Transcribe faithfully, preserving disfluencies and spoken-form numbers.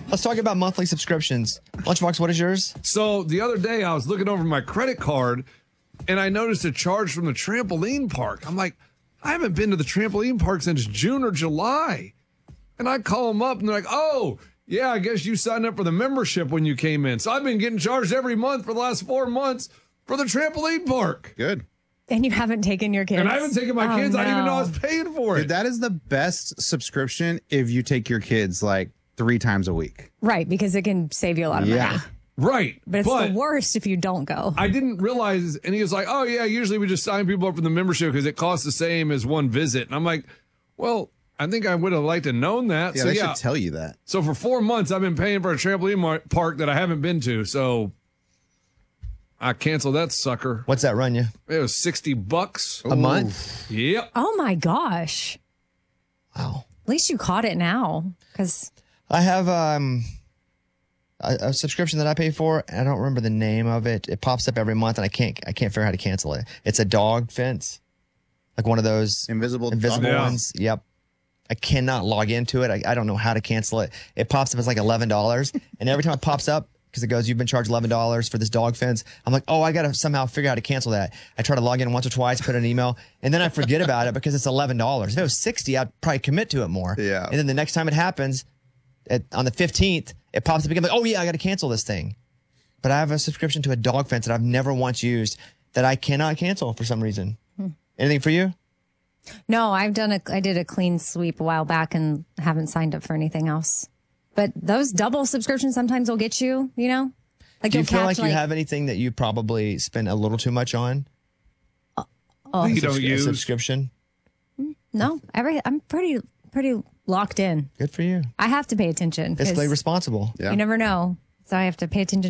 Let's talk about monthly subscriptions. Lunchbox, what is yours? So the other day I was looking over my credit card and I noticed a charge from the trampoline park. I'm like, I haven't been to the trampoline park since June or July. And I call them up and they're like, oh, yeah, I guess you signed up for the membership when you came in. So I've been getting charged every month for the last four months for the trampoline park. Good. And you haven't taken your kids. And I haven't taken my Oh, kids. I didn't even know I no. was paying for it. Dude, that is the best subscription if you take your kids like three times a week. Right, because it can save you a lot of Yeah. money. Right. But it's the worst if you don't go. I didn't realize, and he was like, oh, yeah, usually we just sign people up for the membership because it costs the same as one visit. And I'm like, well, I think I would have liked to known that. Yeah, so, they yeah. should tell you that. So for four months, I've been paying for a trampoline mar- park that I haven't been to. So I canceled that sucker. What's that run you? It was sixty bucks. A month? Yep. Oh, my gosh. Wow. At least you caught it now. Because I have um, a, a subscription that I pay for. And I don't remember the name of it. It pops up every month, and I can't I can't figure out how to cancel it. It's a dog fence, like one of those Invisible invisible dog. ones. Yep. I cannot log into it. I, I don't know how to cancel it. It pops up as like eleven dollars, and every time it pops up, because it goes, you've been charged eleven dollars for this dog fence. I'm like, oh, I got to somehow figure out how to cancel that. I try to log in once or twice, put in an email, and then I forget about it because it's eleven dollars. If it was sixty, I'd probably commit to it more. Yeah. And then the next time it happens, at, on the fifteenth, it pops up again. I'm like, oh, yeah, I got to cancel this thing. But I have a subscription to a dog fence that I've never once used that I cannot cancel for some reason. Hmm. Anything for you? no, I've done a, I did a clean sweep a while back and haven't signed up for anything else. But those double subscriptions sometimes will get you, you know? Like Do you you'll feel catch like you have anything that you probably spend a little too much on? oh, You don't Subs- a use. subscription? no, every, I'm pretty, pretty locked in. Good for you. I have to pay attention. 'cause Fiscally responsible. Yeah. You never know. So I have to pay attention